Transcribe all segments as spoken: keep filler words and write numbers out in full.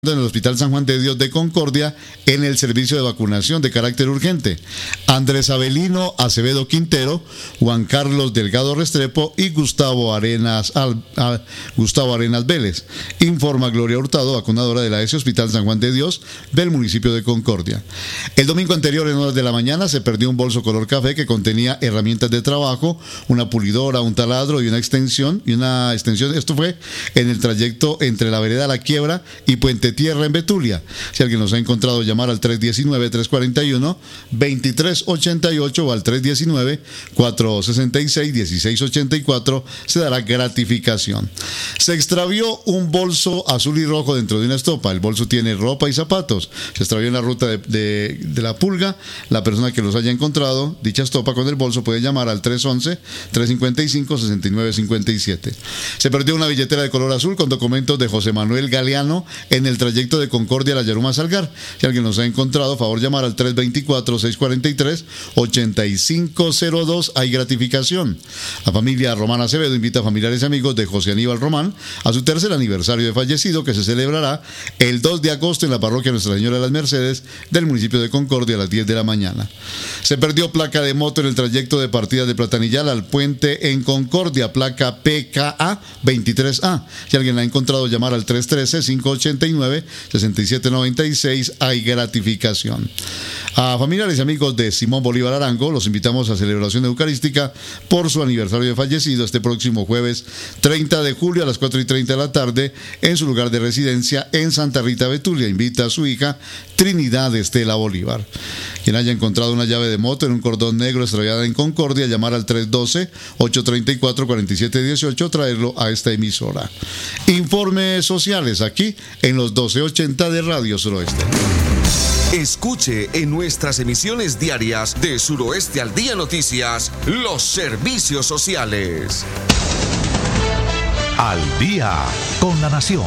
en el Hospital San Juan de Dios de Concordia en el servicio de vacunación de carácter urgente. Andrés Avelino Acevedo Quintero, Juan Carlos Delgado Restrepo y Gustavo Arenas, Al, Al, Gustavo Arenas Vélez. Informa Gloria Hurtado, vacunadora de la E S E Hospital San Juan de Dios del municipio de Concordia. El domingo anterior, en horas de la mañana, se perdió un bolso color café que contenía herramientas de trabajo, una pulidora, un taladro y una extensión. Y una extensión. Esto fue en el trayecto entre la vereda La Quiebra y Puente Tierra en Betulia. Si alguien nos ha encontrado, llamar al tres uno nueve, tres cuatro uno, dos tres ocho ocho o al tres uno nueve, cuatro seis seis, uno seis ocho cuatro. Se dará gratificación. Se extravió un bolso azul y rojo dentro de una estopa. El bolso tiene ropa y zapatos. Se extravió en la ruta de, de, de La Pulga. La persona que los haya encontrado, dicha estopa con el bolso, puede llamar al tres once, tres cincuenta y cinco, sesenta y nueve cincuenta y siete. Se perdió una billetera de color azul con documentos de José Manuel Galeano en el trayecto de Concordia a La Yaruma Salgar. Si alguien nos ha encontrado, favor llamar al tres dos cuatro, seis cuatro tres, ocho cinco cero dos. Hay gratificación. La familia Román Acevedo invita a familiares y amigos de José Aníbal Román a su tercer aniversario de fallecido, que se celebrará el dos de agosto en la parroquia Nuestra Señora de las Mercedes del municipio de Concordia a las diez de la mañana. Se perdió placa de moto en el trayecto de partida de Platanillal al puente en Concordia, placa P K A veintitrés A. Si alguien la ha encontrado, llamar al tres uno tres, cinco ocho nueve, seis siete nueve seis. Hay gratificación. A familiares y amigos de Simón Bolívar Arango los invitamos a celebración eucarística por su aniversario de fallecido este próximo jueves treinta de julio a las cuatro y treinta de la tarde en su lugar de residencia en Santa Rita, Betulia. Invita a su hija Trinidad Estela Bolívar. Quien haya encontrado una llave de moto en un cordón negro extraviada en Concordia, llamar al tres uno dos, ocho tres cuatro, cuatro siete uno ocho, traerlo a esta emisora. Informes sociales aquí en los doce ochenta de Radio Suroeste. Escuche en nuestras emisiones diarias de Suroeste al Día Noticias los servicios sociales. Al día con la nación.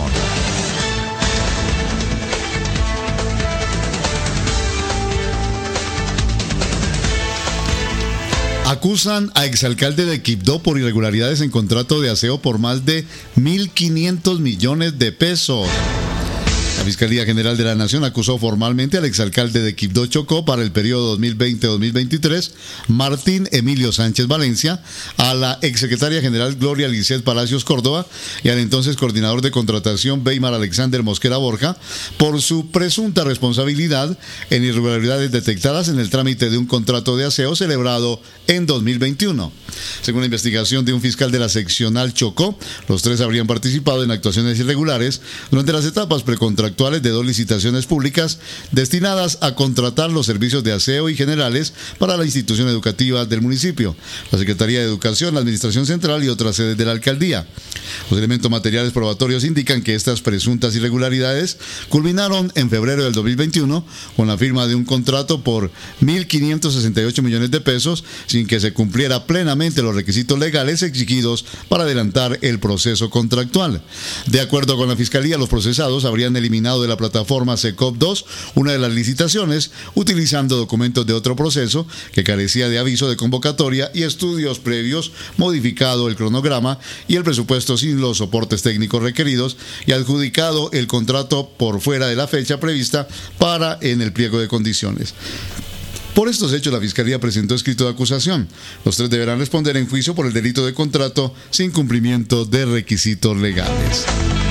Acusan a exalcalde de Quibdó por irregularidades en contrato de aseo por más de mil quinientos millones de pesos. La Fiscalía General de la Nación acusó formalmente al exalcalde de Quibdó, Chocó, para el periodo dos mil veinte a dos mil veintitrés, Martín Emilio Sánchez Valencia, a la exsecretaria general Gloria Lisset Palacios Córdoba y al entonces coordinador de contratación Weimar Alexander Mosquera Borja por su presunta responsabilidad en irregularidades detectadas en el trámite de un contrato de aseo celebrado en dos mil veintiuno. Según la investigación de un fiscal de la seccional Chocó, los tres habrían participado en actuaciones irregulares durante las etapas precontractuales actuales de dos licitaciones públicas destinadas a contratar los servicios de aseo y generales para la institución educativa del municipio, la Secretaría de Educación, la Administración Central y otras sedes de la Alcaldía. Los elementos materiales probatorios indican que estas presuntas irregularidades culminaron en febrero del dos mil veintiuno con la firma de un contrato por mil quinientos sesenta y ocho millones de pesos sin que se cumpliera plenamente los requisitos legales exigidos para adelantar el proceso contractual. De acuerdo con la Fiscalía, los procesados habrían eliminado de la plataforma SECOP dos una de las licitaciones utilizando documentos de otro proceso que carecía de aviso de convocatoria y estudios previos, modificado el cronograma y el presupuesto sin los soportes técnicos requeridos y adjudicado el contrato por fuera de la fecha prevista para en el pliego de condiciones. Por estos hechos, la Fiscalía presentó escrito de acusación. Los tres deberán responder en juicio por el delito de contrato sin cumplimiento de requisitos legales.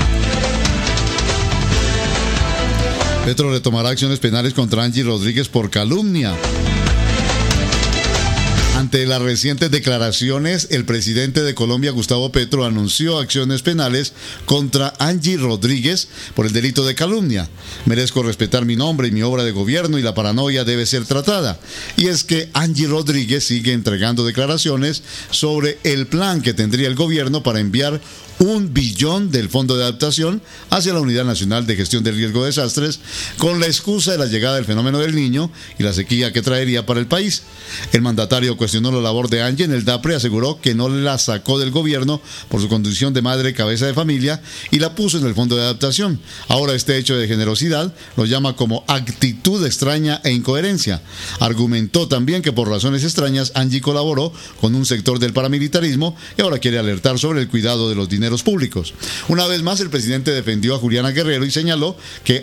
Petro retomará acciones penales contra Angie Rodríguez por calumnia. Ante las recientes declaraciones, el presidente de Colombia, Gustavo Petro, anunció acciones penales contra Angie Rodríguez por el delito de calumnia. Merezco respetar mi nombre y mi obra de gobierno y la paranoia debe ser tratada. Y es que Angie Rodríguez sigue entregando declaraciones sobre el plan que tendría el gobierno para enviar un billón del Fondo de Adaptación hacia la Unidad Nacional de Gestión del Riesgo de Desastres con la excusa de la llegada del fenómeno del Niño y la sequía que traería para el país. El mandatario cuestionó la labor de Angie en el DAPRE, aseguró que no la sacó del gobierno por su condición de madre cabeza de familia y la puso en el Fondo de Adaptación. Ahora este hecho de generosidad lo llama como actitud extraña e incoherencia. Argumentó también que por razones extrañas Angie colaboró con un sector del paramilitarismo y ahora quiere alertar sobre el cuidado de los dineros dineros públicos. Una vez más, el presidente defendió a Juliana Guerrero y señaló que